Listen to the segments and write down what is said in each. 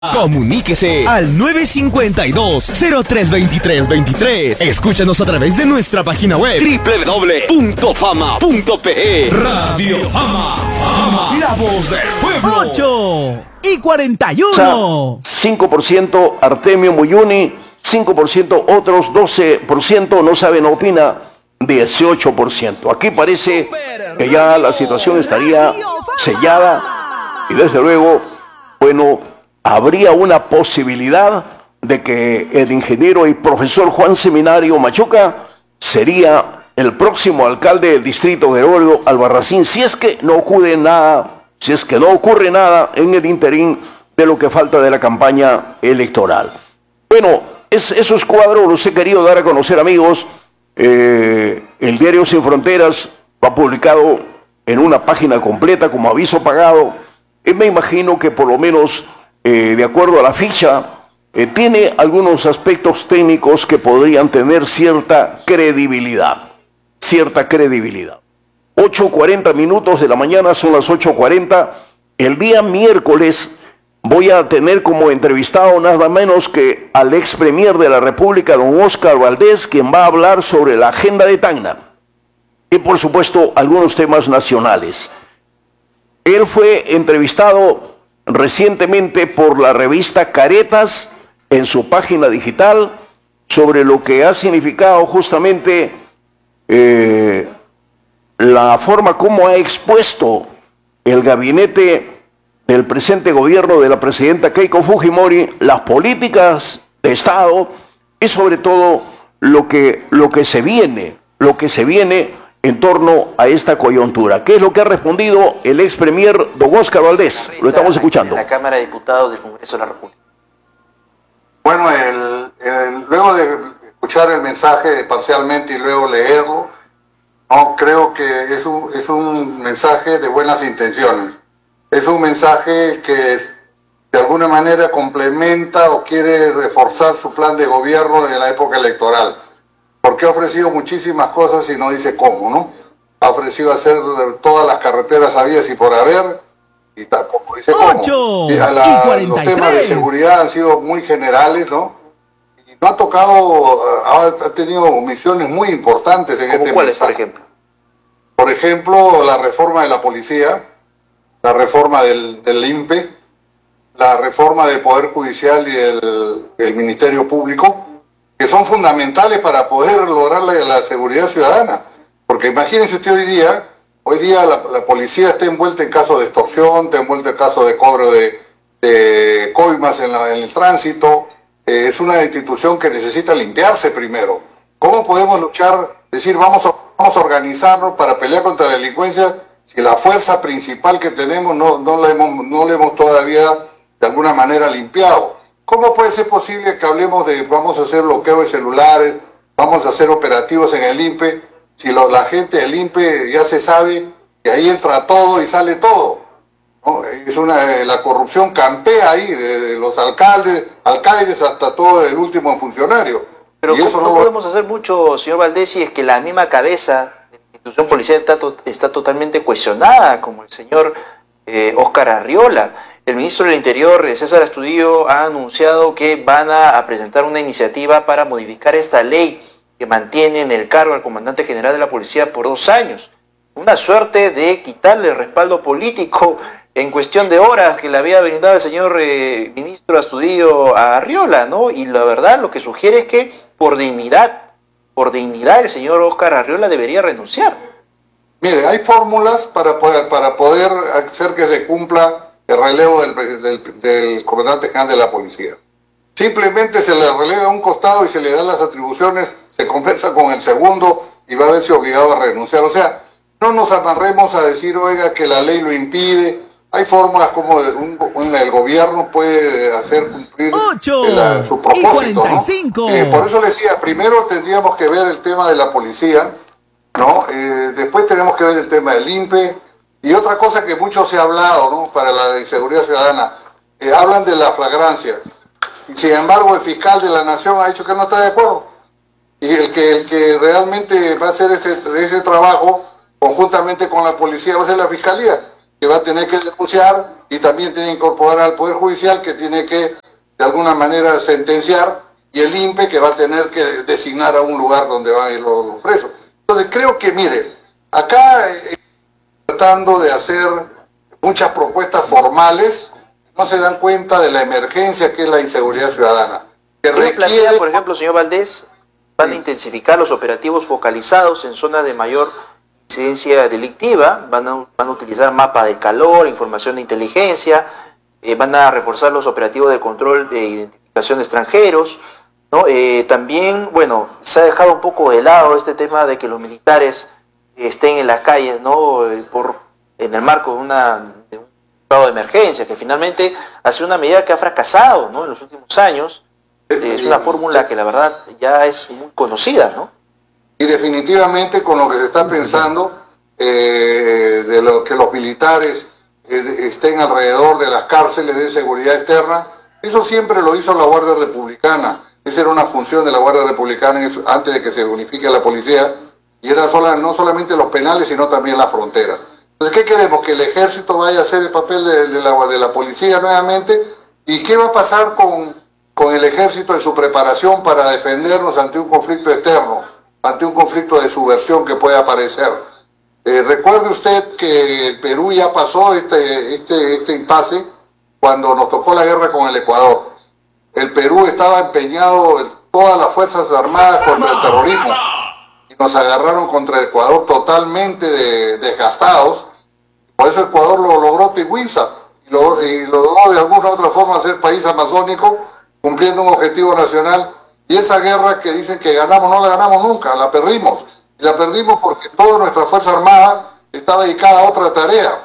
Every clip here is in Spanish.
Comuníquese al 952-032323. Escúchanos a través de nuestra página web www.fama.pe. Radio Fama, Fama, la voz del pueblo. 8:41. 5% Artemio Muyuni, 5% otros, 12% no saben, opina, 18%. Aquí parece que ya la situación estaría sellada y desde luego, bueno, habría una posibilidad de que el ingeniero y profesor Juan Seminario Machuca sería el próximo alcalde del distrito de Gregorio Albarracín, si es que no ocurre nada en el interín de lo que falta de la campaña electoral. Bueno, esos cuadros los he querido dar a conocer, amigos. El diario Sin Fronteras va publicado en una página completa como aviso pagado. Me imagino que por lo menos, de acuerdo a la ficha, tiene algunos aspectos técnicos que podrían tener cierta credibilidad. 8:40 minutos de la mañana, son las 8:40. El día miércoles voy a tener como entrevistado nada menos que al ex premier de la República, don Óscar Valdés, quien va a hablar sobre la agenda de Tacna y por supuesto algunos temas nacionales. Él fue entrevistado recientemente por la revista Caretas en su página digital sobre lo que ha significado justamente la forma como ha expuesto el gabinete del presente gobierno de la presidenta Keiko Fujimori las políticas de Estado y sobre todo lo que se viene en torno a esta coyuntura. ¿Qué es lo que ha respondido el ex premier don Óscar Valdés? Lo estamos escuchando. En la Cámara de Diputados del Congreso de la República. Bueno, luego de escuchar el mensaje parcialmente y luego leerlo, no creo que es un mensaje de buenas intenciones. Es un mensaje que de alguna manera complementa o quiere reforzar su plan de gobierno en la época electoral. Porque ha ofrecido muchísimas cosas y no dice cómo, ¿no? Ha ofrecido hacer todas las carreteras habidas y por haber, y tampoco dice cómo. Los temas de seguridad han sido muy generales, ¿no? Y no ha tocado, ha tenido misiones muy importantes en este ¿Cuáles, mensaje. por ejemplo? Por ejemplo, la reforma de la policía, la reforma del INPE, la reforma del Poder Judicial y el Ministerio Público, que son fundamentales para poder lograr la seguridad ciudadana. Porque imagínense usted hoy día la policía está envuelta en casos de extorsión, está envuelta en casos de cobro de coimas en el tránsito. Es una institución que necesita limpiarse primero. ¿Cómo podemos luchar, decir vamos a organizarnos para pelear contra la delincuencia si la fuerza principal que tenemos no la hemos todavía de alguna manera limpiado? ¿Cómo puede ser posible que hablemos de vamos a hacer bloqueo de celulares, vamos a hacer operativos en el INPE, si la gente del INPE ya se sabe que ahí entra todo y sale todo, ¿no? La corrupción campea ahí, de los alcaldes hasta todo el último funcionario. Pero no podemos hacer mucho, señor Valdés, si es que la misma cabeza de la institución policial está totalmente cuestionada, como el señor Óscar Arriola. El ministro del Interior, César Astudillo, ha anunciado que van a presentar una iniciativa para modificar esta ley que mantiene en el cargo al comandante general de la policía por 2 años. Una suerte de quitarle el respaldo político en cuestión de horas que le había brindado el señor ministro Astudillo a Arriola, ¿no? Y la verdad lo que sugiere es que por dignidad el señor Óscar Arriola debería renunciar. Mire, hay fórmulas para poder hacer que se cumpla el relevo del comandante general de la policía. Simplemente se le releva a un costado y se le dan las atribuciones, se compensa con el segundo y va a verse obligado a renunciar. O sea, no nos amarremos a decir, oiga, que la ley lo impide. Hay fórmulas como el gobierno puede hacer cumplir su propósito, ¿no? Por eso le decía, primero tendríamos que ver el tema de la policía, ¿no? Después tenemos que ver el tema del INPE. Y otra cosa que mucho se ha hablado, ¿no? Para la inseguridad ciudadana, hablan de la flagrancia. Y sin embargo, el fiscal de la Nación ha dicho que no está de acuerdo. Y el que realmente va a hacer ese trabajo conjuntamente con la policía va a ser la fiscalía, que va a tener que denunciar y también tiene que incorporar al Poder Judicial, que tiene que de alguna manera sentenciar, y el INPE, que va a tener que designar a un lugar donde van a ir los presos. Entonces creo que, mire, acá tratando de hacer muchas propuestas formales, no se dan cuenta de la emergencia que es la inseguridad ciudadana. Que plantea, por ejemplo, señor Valdés, van a intensificar los operativos focalizados en zonas de mayor incidencia delictiva, van a utilizar mapas de calor, información de inteligencia, van a reforzar los operativos de control de identificación de extranjeros, ¿no? También, bueno, se ha dejado un poco de lado este tema de que los militares estén en las calles, ¿no? En el marco de un estado de emergencia, que finalmente ha sido una medida que ha fracasado, ¿no? En los últimos años. Es una fórmula que la verdad ya es muy conocida, ¿no? Y definitivamente con lo que se está pensando, de lo que los militares estén alrededor de las cárceles de seguridad externa, eso siempre lo hizo la Guardia Republicana. Esa era una función de la Guardia Republicana antes de que se unifique la policía, y era no solamente los penales, sino también la frontera. Entonces, ¿qué queremos? ¿Que el ejército vaya a hacer el papel de la policía nuevamente? ¿Y qué va a pasar con el ejército en su preparación para defendernos ante un conflicto externo, ante un conflicto de subversión que pueda aparecer? Recuerde usted que el Perú ya pasó este impasse cuando nos tocó la guerra con el Ecuador. El Perú estaba empeñado en todas las Fuerzas Armadas contra el terrorismo, y nos agarraron contra el Ecuador totalmente desgastados. Por eso Ecuador lo logró Pigüinza, y logró de alguna u otra forma ser país amazónico, cumpliendo un objetivo nacional. Y esa guerra que dicen que ganamos, no la ganamos nunca, la perdimos. Y la perdimos porque toda nuestra Fuerza Armada estaba dedicada a otra tarea.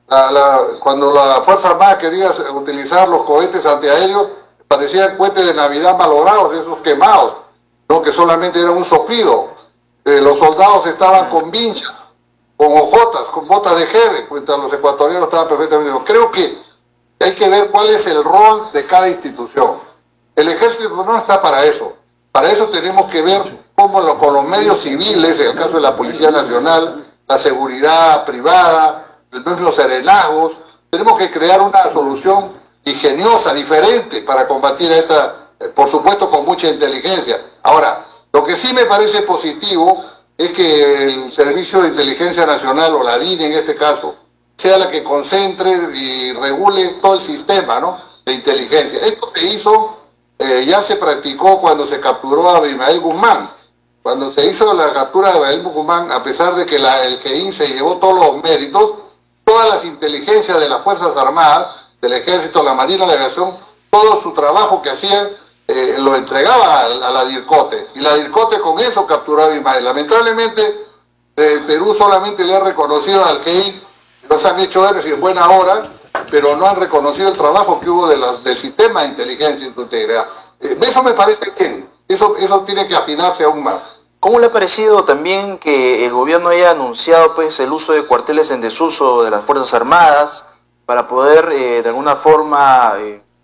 Cuando la Fuerza Armada quería utilizar los cohetes antiaéreos, parecían cohetes de Navidad malogrados, esos quemados, ¿no? Que solamente era un soplido. Los soldados estaban con vinchas, con ojotas, con botas de jeve, mientras los ecuatorianos estaban perfectamente bien. Creo que hay que ver cuál es el rol de cada institución. El ejército no está para eso. Para eso tenemos que ver cómo con los medios civiles, en el caso de la Policía Nacional, la seguridad privada, los serenazgos, tenemos que crear una solución ingeniosa, diferente, para combatir esta, por supuesto con mucha inteligencia. Ahora, lo que sí me parece positivo es que el Servicio de Inteligencia Nacional, o la DINE en este caso, sea la que concentre y regule todo el sistema, ¿no?, de inteligencia. Esto se hizo, ya se practicó cuando se capturó a Abimael Guzmán. Cuando se hizo la captura de Abimael Guzmán, a pesar de que el GEIN se llevó todos los méritos, todas las inteligencias de las Fuerzas Armadas, del Ejército, la Marina, la Aviación, todo su trabajo que hacían, lo entregaba a la DIRCOTE. Y la DIRCOTE con eso capturó a Abimael. Lamentablemente, el Perú solamente le ha reconocido al GEIN, los han hecho héroes y en buena hora, pero no han reconocido el trabajo que hubo del sistema de inteligencia en su integridad. Eso me parece bien. Eso tiene que afinarse aún más. ¿Cómo le ha parecido también que el gobierno haya anunciado pues el uso de cuarteles en desuso de las Fuerzas Armadas para poder de alguna forma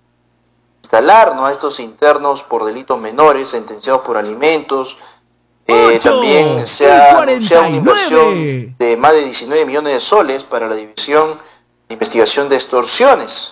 instalar, ¿no?, a estos internos por delitos menores sentenciados por alimentos? También se ha anunciado una inversión de más de 19 millones de soles para la División de Investigación de Extorsiones.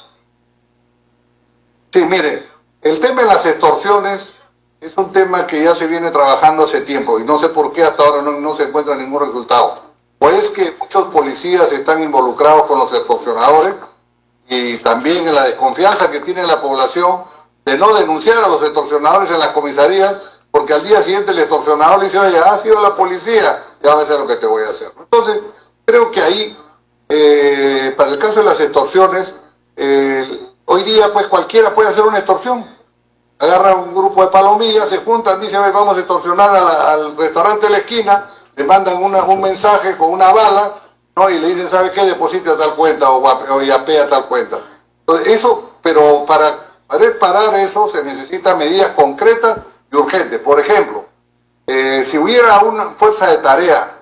Sí, mire, el tema de las extorsiones es un tema que ya se viene trabajando hace tiempo y no sé por qué hasta ahora no se encuentra ningún resultado. O es que muchos policías están involucrados con los extorsionadores, y también en la desconfianza que tiene la población de no denunciar a los extorsionadores en las comisarías, porque al día siguiente el extorsionador le dice: oye, ha sido la policía, ya vas a hacer lo que te voy a hacer. Entonces, creo que ahí, para el caso de las extorsiones, hoy día pues cualquiera puede hacer una extorsión. Agarra un grupo de palomillas, se juntan, dicen: oye, vamos a extorsionar al restaurante de la esquina, le mandan un mensaje con una bala, ¿no?, y le dicen: ¿sabe qué? Deposita tal cuenta o yapea tal cuenta. Entonces, eso, pero para parar eso se necesitan medidas concretas y urgentes. Por ejemplo, si hubiera una fuerza de tarea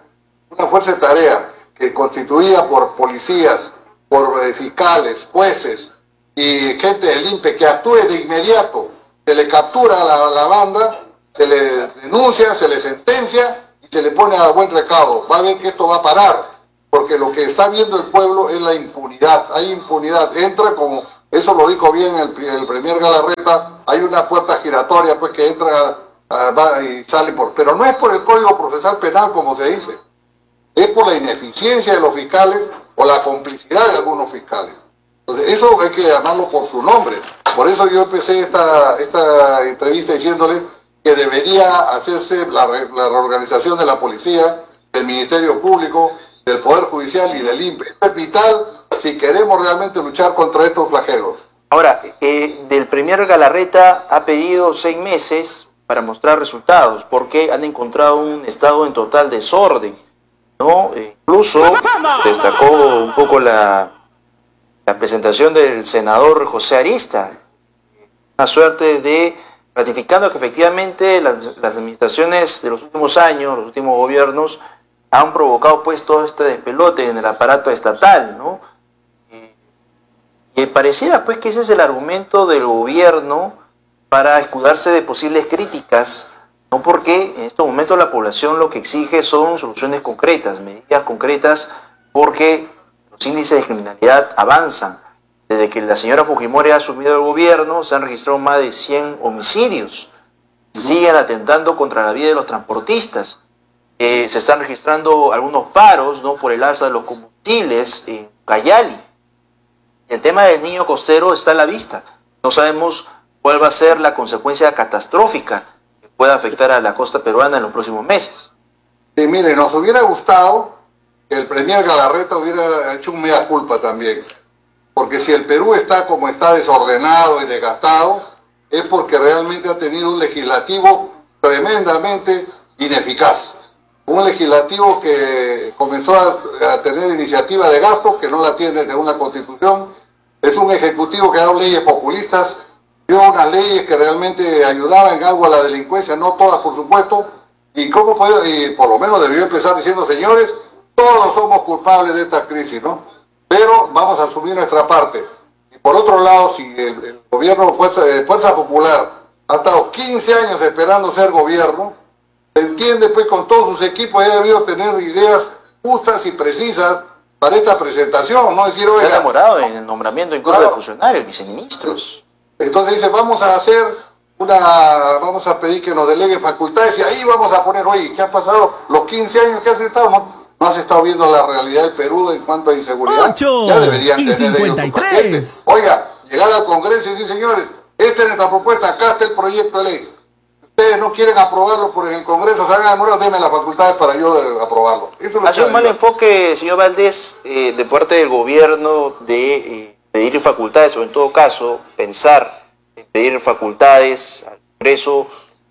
que constituida por policías, por fiscales, jueces y gente del INPE, que actúe de inmediato, se le captura a la banda, se le denuncia, se le sentencia y se le pone a buen recaudo. Va a ver que esto va a parar, porque lo que está viendo el pueblo es la impunidad. Hay impunidad, entra como, eso lo dijo bien el premier Galarreta, hay una puerta giratoria pues que entra, va y sale pero no es por el Código Procesal Penal como se dice, es por la ineficiencia de los fiscales o la complicidad de algunos fiscales. Entonces, eso hay que llamarlo por su nombre. Por eso yo empecé esta entrevista diciéndole que debería hacerse la reorganización de la policía, del Ministerio Público, del Poder Judicial y del INPE. Esto es vital si queremos realmente luchar contra estos flagelos. Ahora, del premier Galarreta ha pedido 6 meses para mostrar resultados, porque han encontrado un estado en total desorden, ¿no? Incluso destacó un poco la presentación del senador José Arista, una suerte de ratificando que efectivamente las administraciones de los últimos años, los últimos gobiernos, han provocado pues todo este despelote en el aparato estatal, ¿no? Y pareciera pues que ese es el argumento del gobierno para escudarse de posibles críticas, ¿no? Porque en estos momentos la población lo que exige son soluciones concretas, medidas concretas, porque los índices de criminalidad avanzan. Desde que la señora Fujimori ha asumido el gobierno, se han registrado más de 100 homicidios. Siguen atentando contra la vida de los transportistas. Se están registrando algunos paros, ¿no? Por el alza de los combustibles en Cayali. El tema del niño costero está a la vista. No sabemos cuál va a ser la consecuencia catastrófica que pueda afectar a la costa peruana en los próximos meses. Sí, mire, nos hubiera gustado que el premier Galarreta hubiera hecho un mea culpa también. Porque si el Perú está como está, desordenado y desgastado, es porque realmente ha tenido un legislativo tremendamente ineficaz. Un legislativo que comenzó a tener iniciativa de gasto, que no la tiene según la Constitución. Es un ejecutivo que ha dado leyes populistas, dio unas leyes que realmente ayudaban en algo a la delincuencia, no todas por supuesto. Y por lo menos debió empezar diciendo, señores, todos somos culpables de esta crisis, ¿no? Pero vamos a asumir nuestra parte. Y por otro lado, si el gobierno Fuerza Popular ha estado 15 años esperando ser gobierno, se entiende pues con todos sus equipos ya debió tener ideas justas y precisas para esta presentación, no decir, oiga... Se ha demorado en el nombramiento incluso de funcionarios, viceministros. Entonces dice, vamos a pedir que nos deleguen facultades y ahí vamos a poner, oye, ¿qué ha pasado? Los 15 años que has estado, no has estado viendo la realidad del Perú en cuanto a inseguridad. 8 ya deberían y tener 53. ellos su paquete. Oiga, llegar al Congreso y decir, señores, esta es nuestra propuesta, acá está el proyecto de ley. Ustedes no quieren aprobarlo por el Congreso, se hagan demorar, denme las facultades para yo aprobarlo. Eso es ha sido un mal enfoque, señor Valdés, de parte del gobierno de pedir facultades, o en todo caso, pensar en pedir facultades al Congreso,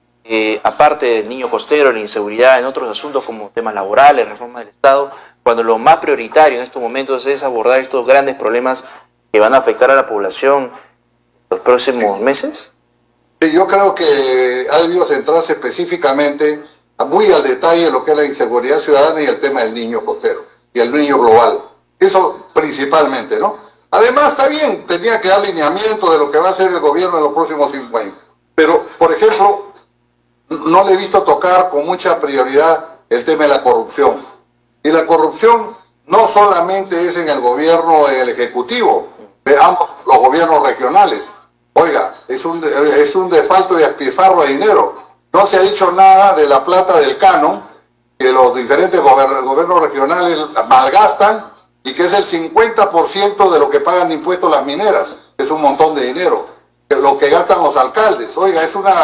aparte del niño costero, la inseguridad, en otros asuntos como temas laborales, reforma del Estado, cuando lo más prioritario en estos momentos es abordar estos grandes problemas que van a afectar a la población los próximos meses? Sí, yo creo que ha debido centrarse específicamente, muy al detalle, en lo que es la inseguridad ciudadana y el tema del niño costero y el niño global. Eso principalmente, ¿no? Además, está bien, tenía que dar lineamiento de lo que va a hacer el gobierno en los próximos 5 años. Pero, por ejemplo, no le he visto tocar con mucha prioridad el tema de la corrupción. Y la corrupción no solamente es en el gobierno, en el ejecutivo, veamos los gobiernos regionales. Oiga, es un desfalto y despilfarro de dinero. No se ha dicho nada de la plata del canon que los diferentes gobiernos regionales malgastan y que es el 50% de lo que pagan de impuestos las mineras. Es un montón de dinero. Lo que gastan los alcaldes. Oiga,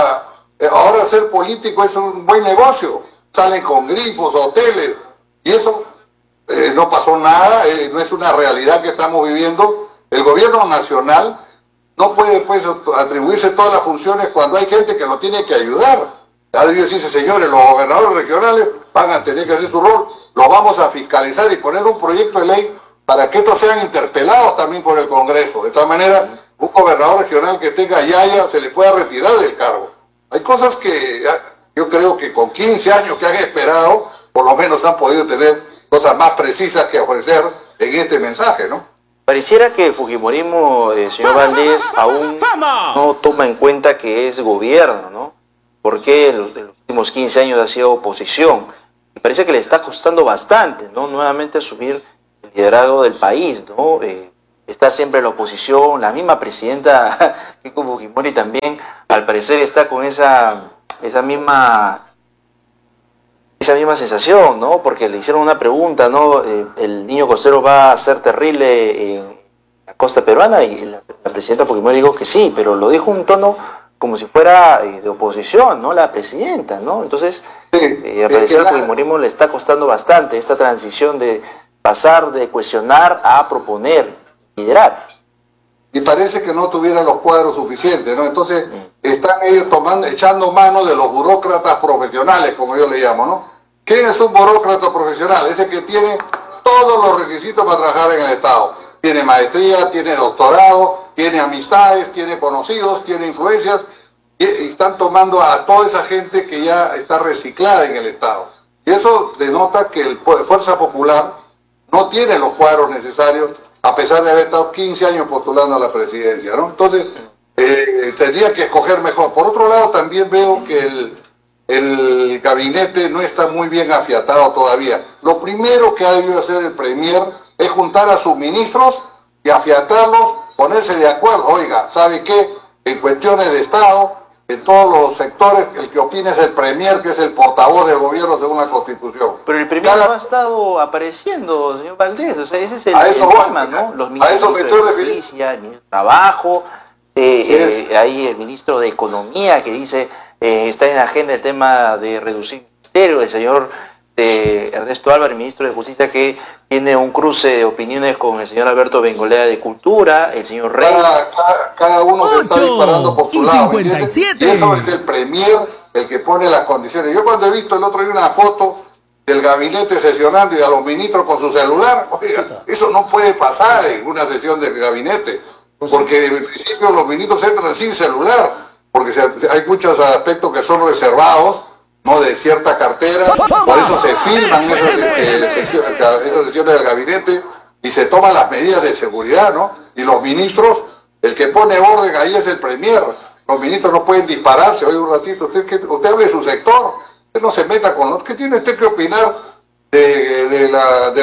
ahora ser político es un buen negocio. Salen con grifos, hoteles. Y eso no pasó nada, no es una realidad que estamos viviendo. El gobierno nacional no puede pues atribuirse todas las funciones cuando hay gente que lo tiene que ayudar. Ha debido decirse, señores, los gobernadores regionales van a tener que hacer su rol, los vamos a fiscalizar y poner un proyecto de ley para que estos sean interpelados también por el Congreso. De tal manera, un gobernador regional que tenga yaya se le pueda retirar del cargo. Hay cosas que yo creo que con 15 años que han esperado, por lo menos han podido tener cosas más precisas que ofrecer en este mensaje, ¿no? Pareciera que el fujimorismo, señor Valdés, aún no toma en cuenta que es gobierno, ¿no? Porque en los últimos 15 años ha sido oposición. Me parece que le está costando bastante, ¿no? Nuevamente asumir el liderazgo del país, ¿no? Estar siempre en la oposición, la misma presidenta Keiko Fujimori también, al parecer está con esa misma sensación, ¿no? Porque le hicieron una pregunta, ¿no? El niño costero va a ser terrible en la costa peruana y la presidenta Fujimori dijo que sí, pero lo dijo en un tono como si fuera de oposición, ¿no? La presidenta, ¿no? Entonces, al parecer al fujimorismo le está costando bastante esta transición de pasar de cuestionar a proponer, liderar. Y parece que no tuviera los cuadros suficientes, ¿no? Entonces, están ellos echando mano de los burócratas profesionales, como yo le llamo, ¿no? ¿Quién es un burócrata profesional? Ese que tiene todos los requisitos para trabajar en el Estado. Tiene maestría, tiene doctorado, tiene amistades, tiene conocidos, tiene influencias, y están tomando a toda esa gente que ya está reciclada en el Estado. Y eso denota que el Fuerza Popular no tiene los cuadros necesarios, a pesar de haber estado 15 años postulando a la presidencia, ¿no? Entonces, tendría que escoger mejor. Por otro lado, también veo que el gabinete no está muy bien afiatado todavía. Lo primero que ha debido hacer el Premier es juntar a sus ministros y afiatarlos, ponerse de acuerdo. Oiga, ¿sabe qué? En cuestiones de Estado, en todos los sectores, el que opina es el Premier, que es el portavoz del gobierno según la Constitución. Pero el Premier no ha estado apareciendo, señor Valdés, o sea, ese es el tema, ¿no? Los ministros de Justicia, el ministro de Trabajo, hay el ministro de Economía que dice, está en la agenda el tema de reducir ministerios, el señor Ernesto Álvarez, ministro de Justicia, que tiene un cruce de opiniones con el señor Alberto Bengolea de Cultura, el señor Rey. Cada uno se está disparando por su lado, ¿entiendes? Y eso es el Premier el que pone las condiciones. Yo cuando he visto el otro día una foto del gabinete sesionando y a los ministros con su celular, oiga, eso no puede pasar en una sesión del gabinete, porque en principio los ministros entran sin celular, porque hay muchos aspectos que son reservados, no de cierta cartera, por eso se firman esas sesiones del gabinete y se toman las medidas de seguridad, ¿no? Y los ministros, el que pone orden ahí es el Premier. Los ministros no pueden dispararse. Oye, un ratito, usted hable de su sector, usted no se meta con los... ¿Qué tiene usted que opinar de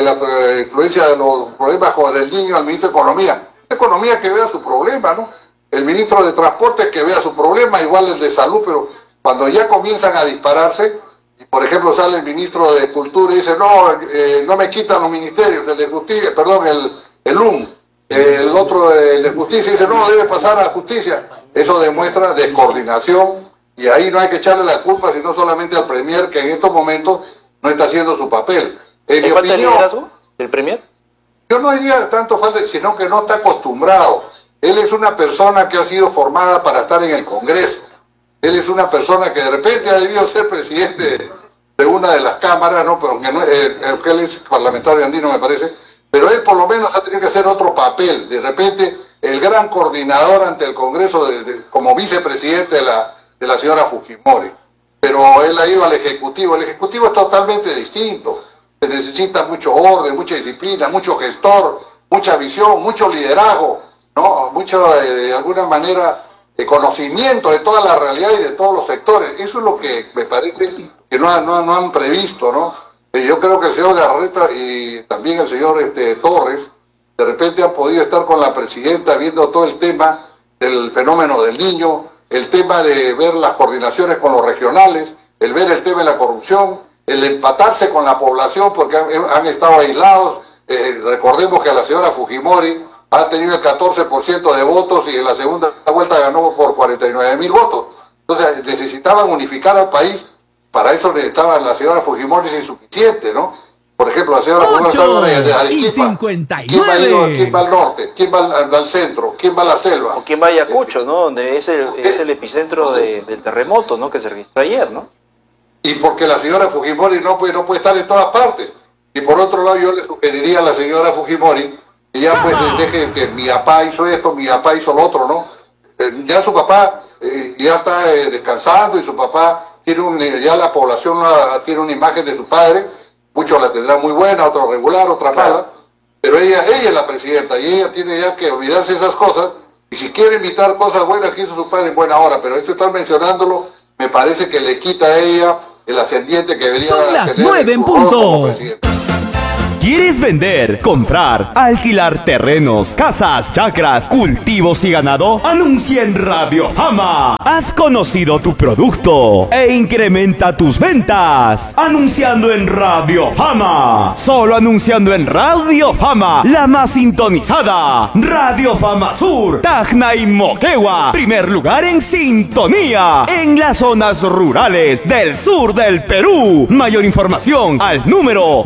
la influencia de los problemas del niño al ministro de Economía? Economía que vea su problema, ¿no? El ministro de Transporte que vea su problema, igual el de Salud, pero cuando ya comienzan a dispararse, y por ejemplo sale el ministro de Cultura y dice, no me quitan los ministerios, el de Justicia, perdón, el UM, el otro, el de Justicia, dice, no, debe pasar a Justicia. Eso demuestra descoordinación, y ahí no hay que echarle la culpa, sino solamente al Premier, que en estos momentos no está haciendo su papel. En mi falta opinión, el liderazgo del Premier? Yo no diría tanto falta, sino que no está acostumbrado. Él es una persona que ha sido formada para estar en el Congreso. Él es una persona que de repente ha debido ser presidente de una de las cámaras, ¿no? Pero aunque él es parlamentario andino, me parece, pero él por lo menos ha tenido que hacer otro papel. De repente, el gran coordinador ante el Congreso como vicepresidente de la señora Fujimori. Pero él ha ido al Ejecutivo. El Ejecutivo es totalmente distinto. Se necesita mucho orden, mucha disciplina, mucho gestor, mucha visión, mucho liderazgo, ¿no? Mucho, de alguna manera, de conocimiento de toda la realidad y de todos los sectores. Eso es lo que me parece que no han previsto, ¿no? Yo creo que el señor Garreta y también el señor Torres, de repente han podido estar con la presidenta viendo todo el tema del fenómeno del niño, el tema de ver las coordinaciones con los regionales, el ver el tema de la corrupción, el empatarse con la población porque han estado aislados. Recordemos que a la señora Fujimori ha tenido el 14% de votos y en la segunda vuelta ganó por 49.000 votos. Entonces necesitaban unificar al país, para eso necesitaban la señora Fujimori, es insuficiente, ¿no? Por ejemplo, la señora Fujimori está de Arequipa. ¿Quién va al norte? ¿Quién va al centro? ¿Quién va a la selva? O quién va a Ayacucho, ¿no? Donde es el epicentro del terremoto, ¿no? Que se registró ayer, ¿no? Y porque la señora Fujimori no puede estar en todas partes. Y por otro lado, yo le sugeriría a la señora Fujimori que ya pues deje que mi papá hizo esto, mi papá hizo lo otro, ¿no? Ya su papá ya está descansando y su papá ya la población tiene una imagen de su padre, muchos la tendrán muy buena, otros regular, otra mala, pero ella es la presidenta y ella tiene ya que olvidarse de esas cosas, y si quiere invitar cosas buenas que hizo su padre en buena hora, pero esto estar mencionándolo me parece que le quita a ella el ascendiente que debería Son las tener 9 en su rol como punto. presidente. ¿Quieres vender, comprar, alquilar terrenos, casas, chacras, cultivos y ganado? Anuncia en Radio Fama. Has conocido tu producto e incrementa tus ventas. Anunciando en Radio Fama. Solo anunciando en Radio Fama, la más sintonizada. Radio Fama Sur, Tacna y Moquegua. Primer lugar en sintonía en las zonas rurales del sur del Perú. Mayor información al número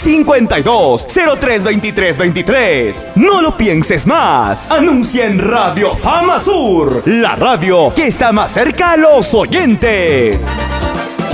952-032323. No lo pienses más. Anuncia en Radio Fama Sur, la radio que está más cerca a los oyentes.